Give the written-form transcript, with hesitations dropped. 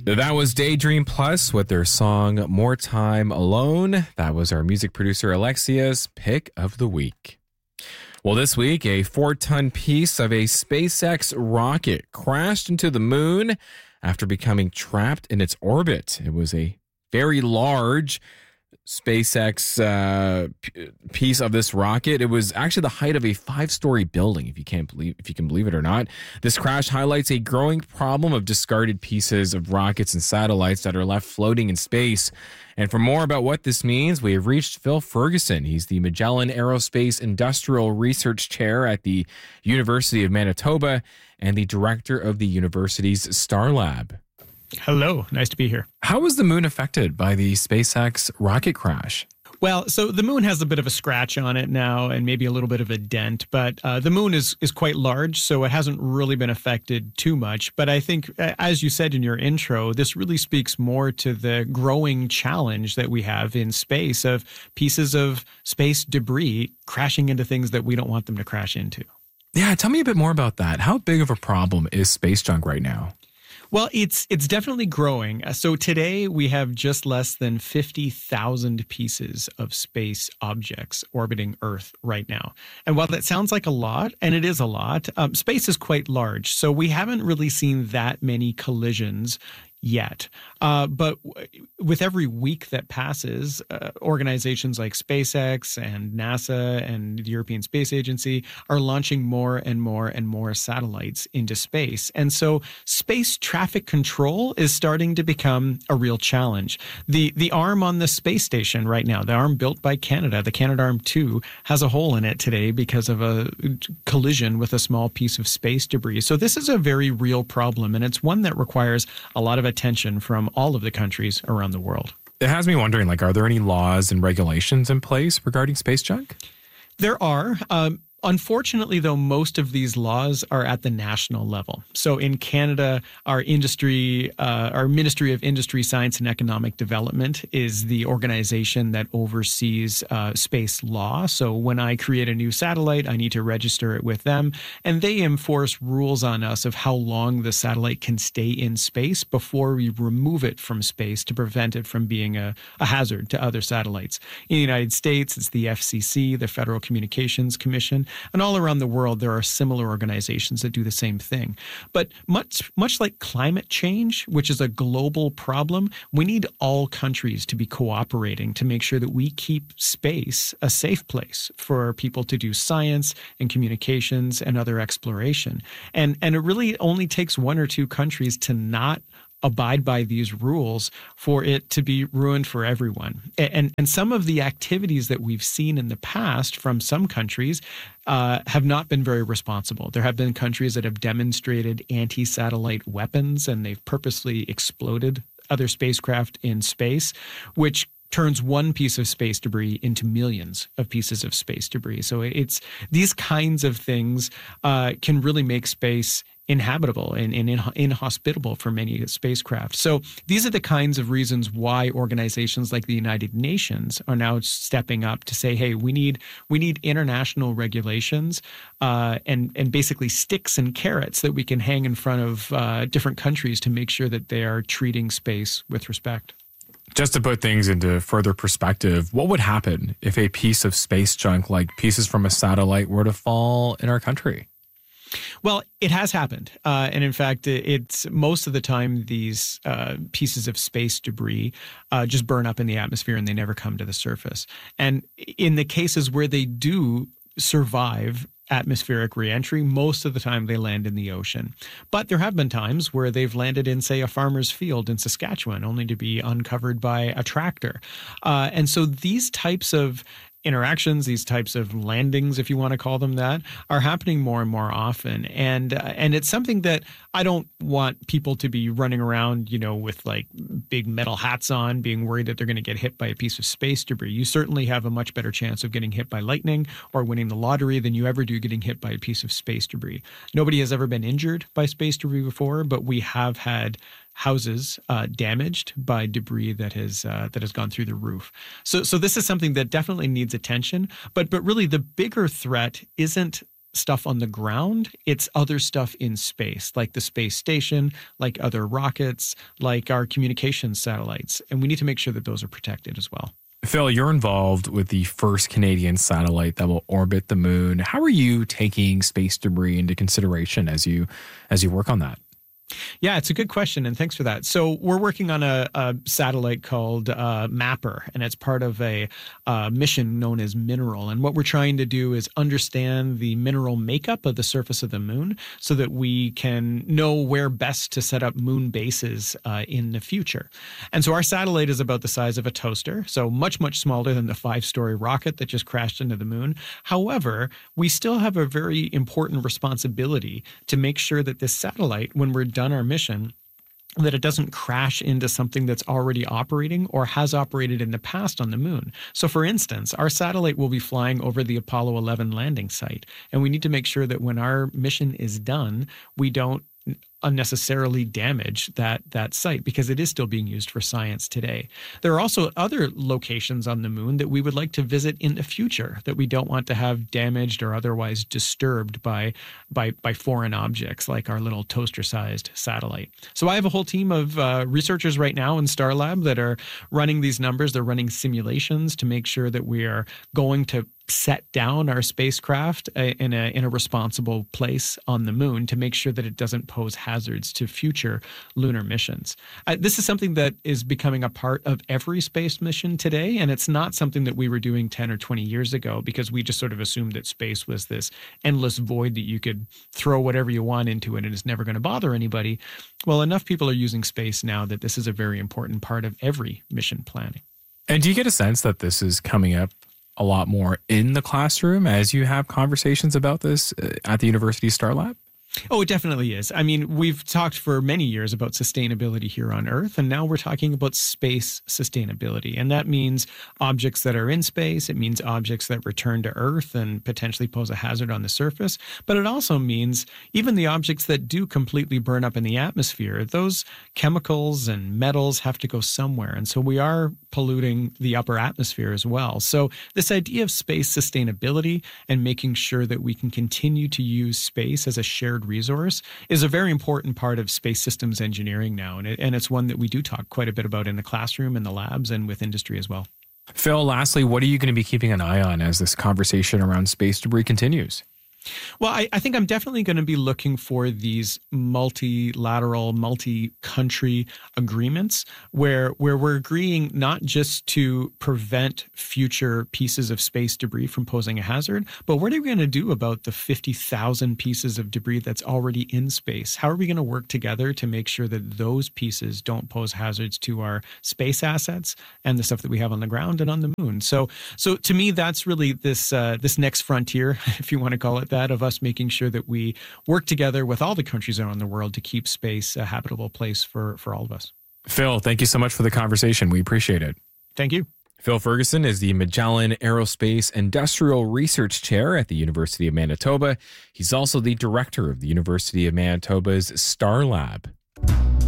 That was Daydream Plus with their song More Time Alone. That was our music producer Alexia's pick of the week. Well, this week, a 4-ton piece of a SpaceX rocket crashed into the moon after becoming trapped in its orbit. It was a very large SpaceX piece of this rocket. It was actually the height of a 5-story building, if you can believe it or not. This crash highlights a growing problem of discarded pieces of rockets and satellites that are left floating in space. And for more about what this means, we have reached Phil Ferguson. He's the Magellan Aerospace Industrial Research Chair at the University of Manitoba and the director of the university's Star Lab. Hello, nice to be here. How was the moon affected by the SpaceX rocket crash? Well, so the moon has a bit of a scratch on it now and maybe a little bit of a dent, but the moon is quite large, so it hasn't really been affected too much. But I think, as you said in your intro, this really speaks more to the growing challenge that we have in space of pieces of space debris crashing into things that we don't want them to crash into. Yeah, tell me a bit more about that. How big of a problem is space junk right now? Well, it's definitely growing. So today we have just less than 50,000 pieces of space objects orbiting Earth right now. And while that sounds like a lot, and it is a lot, space is quite large. So we haven't really seen that many collisions yet. But with every week that passes, organizations like SpaceX and NASA and the European Space Agency are launching more and more and more satellites into space. And so space traffic control is starting to become a real challenge. The arm on the space station right now, the arm built by Canada, the Canadarm2, has a hole in it today because of a collision with a small piece of space debris. So this is a very real problem, and it's one that requires a lot of attention from all of the countries around the world. It has me wondering, are there any laws and regulations in place regarding space junk? There are. Unfortunately, though, most of these laws are at the national level. So in Canada, our Ministry of Industry, Science and Economic Development is the organization that oversees space law. So when I create a new satellite, I need to register it with them, and they enforce rules on us of how long the satellite can stay in space before we remove it from space to prevent it from being a hazard to other satellites. In the United States, it's the FCC, the Federal Communications Commission. And all around the world, there are similar organizations that do the same thing. But much like climate change, which is a global problem, we need all countries to be cooperating to make sure that we keep space a safe place for people to do science and communications and other exploration. And it really only takes one or two countries to not abide by these rules for it to be ruined for everyone. And some of the activities that we've seen in the past from some countries have not been very responsible. There have been countries that have demonstrated anti-satellite weapons, and they've purposely exploded other spacecraft in space, which turns one piece of space debris into millions of pieces of space debris. So it's these kinds of things can really make space inhabitable and inhospitable for many spacecraft. So these are the kinds of reasons why organizations like the United Nations are now stepping up to say, hey, we need international regulations and basically sticks and carrots that we can hang in front of different countries to make sure that they are treating space with respect. Just to put things into further perspective, what would happen if a piece of space junk, like pieces from a satellite, were to fall in our country? Well, it has happened. And in fact, it's most of the time these pieces of space debris just burn up in the atmosphere and they never come to the surface. And in the cases where they do survive atmospheric reentry, most of the time they land in the ocean. But there have been times where they've landed in, say, a farmer's field in Saskatchewan, only to be uncovered by a tractor. And so these types of interactions, these types of landings, if you want to call them that, are happening more and more often. And it's something that I don't want people to be running around, with like big metal hats on, being worried that they're going to get hit by a piece of space debris. You certainly have a much better chance of getting hit by lightning or winning the lottery than you ever do getting hit by a piece of space debris. Nobody has ever been injured by space debris before, but we have had houses damaged by debris that has gone through the roof. So this is something that definitely needs attention. But really, the bigger threat isn't stuff on the ground. It's other stuff in space, like the space station, like other rockets, like our communications satellites. And we need to make sure that those are protected as well. Phil, you're involved with the first Canadian satellite that will orbit the moon. How are you taking space debris into consideration as you work on that? Yeah, it's a good question, and thanks for that. So we're working on a satellite called MAPPER, and it's part of a mission known as Mineral. And what we're trying to do is understand the mineral makeup of the surface of the moon so that we can know where best to set up moon bases in the future. And so our satellite is about the size of a toaster, so much, much smaller than the 5-story rocket that just crashed into the moon. However, we still have a very important responsibility to make sure that this satellite, when we're done our mission, that it doesn't crash into something that's already operating or has operated in the past on the moon. So for instance, our satellite will be flying over the Apollo 11 landing site, and we need to make sure that when our mission is done, we don't unnecessarily damage that site, because it is still being used for science today. There are also other locations on the moon that we would like to visit in the future that we don't want to have damaged or otherwise disturbed by foreign objects like our little toaster-sized satellite. So I have a whole team of researchers right now in Starlab that are running these numbers. They're running simulations to make sure that we are going to set down our spacecraft in a responsible place on the moon to make sure that it doesn't pose hazards to future lunar missions. This is something that is becoming a part of every space mission today, and it's not something that we were doing 10 or 20 years ago because we just sort of assumed that space was this endless void that you could throw whatever you want into it and it's never going to bother anybody. Well, enough people are using space now that this is a very important part of every mission planning. And do you get a sense that this is coming up a lot more in the classroom as you have conversations about this at the University Starlab? Oh, it definitely is. I mean, we've talked for many years about sustainability here on Earth, and now we're talking about space sustainability. And that means objects that are in space. It means objects that return to Earth and potentially pose a hazard on the surface. But it also means even the objects that do completely burn up in the atmosphere, those chemicals and metals have to go somewhere. And so we are polluting the upper atmosphere as well. So this idea of space sustainability and making sure that we can continue to use space as a shared resource is a very important part of space systems engineering now. And it's one that we do talk quite a bit about in the classroom, in the labs, and with industry as well. Phil, lastly, what are you going to be keeping an eye on as this conversation around space debris continues? Well, I think I'm definitely going to be looking for these multilateral, multi-country agreements where we're agreeing not just to prevent future pieces of space debris from posing a hazard, but what are we going to do about the 50,000 pieces of debris that's already in space? How are we going to work together to make sure that those pieces don't pose hazards to our space assets and the stuff that we have on the ground and on the moon? So to me, that's really this next frontier, if you want to call it that, of us making sure that we work together with all the countries around the world to keep space a habitable place for all of us. Phil, thank you so much for the conversation. We appreciate it. Thank you. Phil Ferguson is the Magellan Aerospace Industrial Research Chair at the University of Manitoba. He's also the director of the University of Manitoba's Starlab.